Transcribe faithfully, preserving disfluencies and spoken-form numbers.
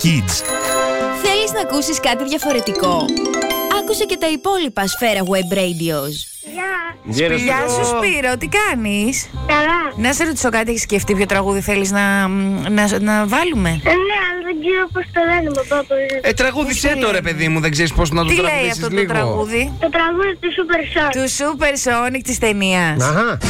Kids. Θέλεις να ακούσεις κάτι διαφορετικό? Άκουσε και τα υπόλοιπα Σφαίρα Web Radios. Γεια. Γεια σου Σπύρο, τι κάνεις? Καλά. Να σε ρωτήσω κάτι, έχεις σκεφτεί ποιο τραγούδι θέλεις να, να, να βάλουμε? Ε, ναι, αλλά δεν ξέρω πώς το λένε, παπά. Ε, τραγούδισέ το ρε παιδί μου, δεν ξέρεις πώς να το Τι λέει τραγουδήσεις αυτό λίγο. το τραγούδι? Το τραγούδι του Super Shark. Του Super Sonic της ταινίας. Αχα.